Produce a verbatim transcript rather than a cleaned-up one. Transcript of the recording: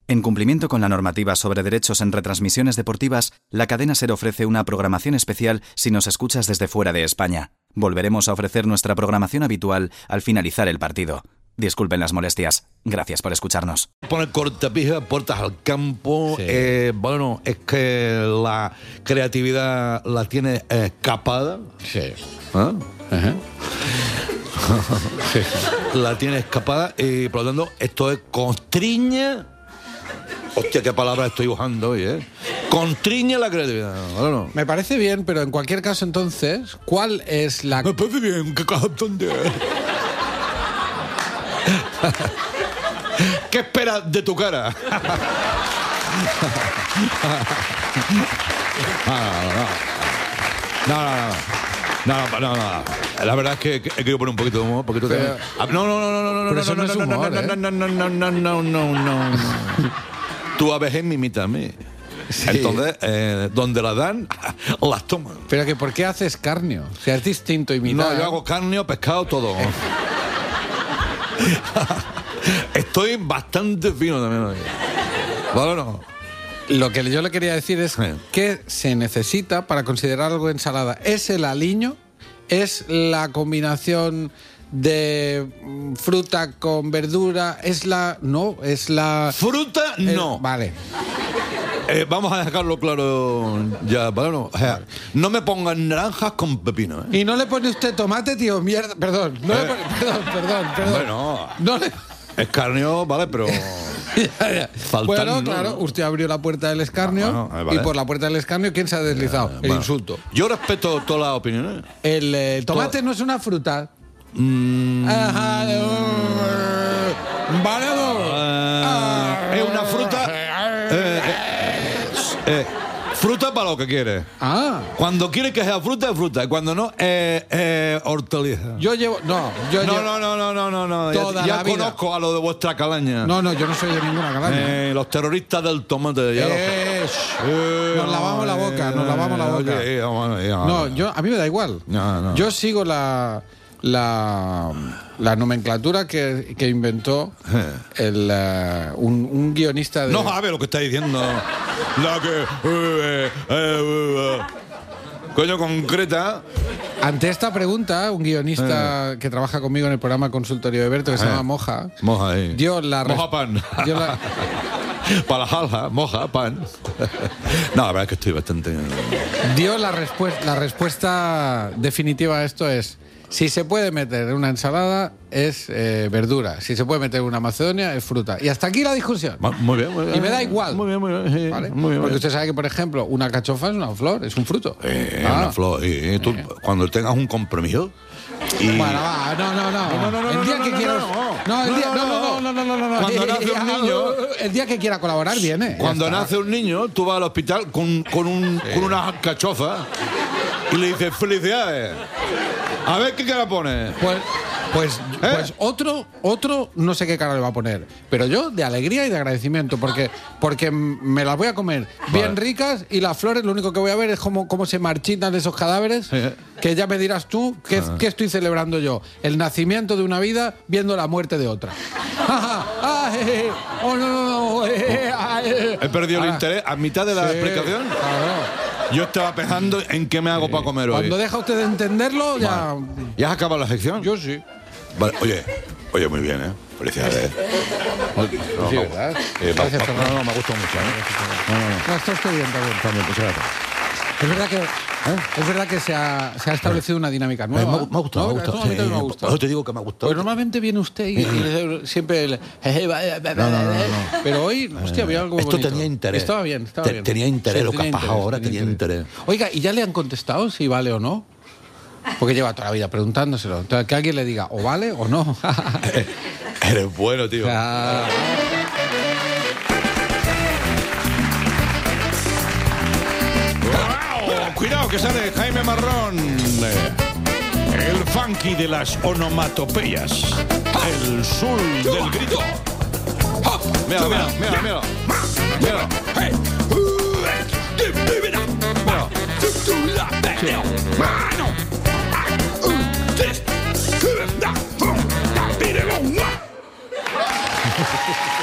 En cumplimiento con la normativa sobre derechos en retransmisiones deportivas, la cadena SER ofrece una programación especial si nos escuchas desde fuera de España. Volveremos a ofrecer nuestra programación habitual al finalizar el partido. Disculpen las molestias. Gracias por escucharnos. Poner cortapija, puertas al campo. Sí. Eh, bueno, es que la creatividad la tiene escapada. Sí. ¿Eh? Uh-huh. Sí. La tiene escapada y por lo tanto esto es constriña. Hostia, qué palabra estoy usando hoy, ¿eh? Constriña la creatividad. Bueno. Me parece bien, pero en cualquier caso entonces, ¿cuál es la...? Me parece bien, qué cajón de... ¿Qué esperas de tu cara? No, no, no. No, no, no, no. La verdad es que he querido poner un poquito de humor porque tú pero, te... No, no, no, no, no, no, pero eso no, no, no, humor, no, ¿eh? no, no, no, no, no, no, no, no, no. Tu abejé me imita a mí. Sí. Entonces, eh, donde la dan, las toman. Pero que ¿por qué haces escarnio? O sea, es distinto imitar. No, yo hago escarnio, pescado, todo. Estoy bastante fino también hoy. ¿Vale o no? Lo que yo le quería decir es sí. ¿qué se necesita para considerar algo ensalada? ¿Es el aliño? ¿Es la combinación de fruta con verdura? ¿Es la...? No, es la... Fruta, el, no. Vale. Eh, vamos a dejarlo claro ya, ¿vale? No, o sea, no me pongan naranjas con pepino, ¿eh? ¿Y no le pone usted tomate, tío? Mierda, perdón. No eh. le pone, perdón, perdón, perdón. Bueno, no le... escarnio, vale, pero... ya, ya. Bueno, claro, ¿no? Usted abrió la puerta del escarnio ah, bueno, vale. Y por la puerta del escarnio, ¿quién se ha deslizado? Eh, el bueno. insulto. Yo respeto todas las opiniones. El eh, tomate Todo... no es una fruta. Mm. Ajá. Vale, uh, ah. Es una fruta... Eh, eh, eh, fruta para lo que quieres. Ah. Cuando quieres que sea fruta, es fruta. Y cuando no, es eh, hortaliza. Yo llevo... No, yo no, llevo... no, no, no, no, no, no. Toda ya la ya vida. Conozco a lo de vuestra calaña. No, no, yo no soy de ninguna calaña. Eh, los terroristas del tomate. Ya eh, los... eh, nos lavamos eh, la boca, nos lavamos la boca. Eh, eh, eh, no, yo, a mí me da igual. No, no. Yo sigo la... La, la nomenclatura que, que inventó el, uh, un, un guionista de... No sabe lo que está diciendo. La que... Uh, uh, uh, uh, coño, concreta. Ante esta pregunta, un guionista eh. que trabaja conmigo en el programa Consultorio de Berto, que eh. se llama Moja, Moja, eh. dio la... Moja pan. Dio la... Para la jalja, moja, pan. No, la verdad es que estoy bastante... Dio la, respu- la respuesta definitiva a esto es... Si se puede meter en una ensalada es eh, verdura, si se puede meter en una macedonia es fruta. Y hasta aquí la discusión. Muy bien, muy bien. Y me da igual. Muy bien, muy bien. Sí, ¿vale? Muy bien. Porque usted sabe que, por ejemplo, una alcachofa es una flor, es un fruto. Eh, ah. Una flor. Y, y tú, eh. cuando tengas un compromiso... Y... Bueno, va, no, no, no. No, no, no, el día no, que no, quiera... no, no. No, el día... No, no, no, no, no, no, no. Cuando nace un niño... El día que quiera colaborar viene. Cuando nace un niño, tú vas al hospital con, con, un, sí. con una alcachofa y le dices, felicidades. A ver qué cara pone. Pues, pues, ¿Eh? pues otro, otro no sé qué cara le va a poner. Pero yo de alegría y de agradecimiento, porque, porque me las voy a comer bien vale. ricas y las flores lo único que voy a ver es cómo, cómo se marchitan esos cadáveres, ¿Eh? que ya me dirás tú qué, ah. qué estoy celebrando yo. El nacimiento de una vida viendo la muerte de otra. Oh, no, no, no. He perdido ah. el interés a mitad de la sí, explicación. Claro. Yo estaba pensando en qué me hago sí. para comer hoy. Cuando deja usted de entenderlo, ya... Vale. ¿Ya has acabado la sección? Yo sí. Vale, oye, oye, muy bien, ¿eh? Felicidades. No, no, sí, no, ¿verdad? Eh, Gracias, no, no, no, me ha gustado mucho, ¿eh? No, no, no. No, está usted bien, está bien. También, pues gracias. Es verdad que, ¿eh? es verdad que se, ha, se ha establecido una dinámica nueva. Eh, me, me ha gustado, ¿no? me ha gustado. Sí, Sí, me ha gustado. Yo te digo que me ha gustado. Pues normalmente viene usted y, y siempre... El, no, no, no, no. Pero hoy, hostia, había algo Esto bonito. tenía interés. Estaba bien, estaba Te, bien. Tenía interés, sí, lo que ha pasado ahora tenía interés. interés. Oiga, ¿y ya le han contestado si vale o no? Porque lleva toda la vida preguntándoselo. Entonces, que alguien le diga, o vale o no. Eres bueno, tío. Ah. Cuidado que sale Jaime Marrón, el funky de las onomatopeyas, el sul del grito. Mira, mira, mira, mira. Mira. Mira.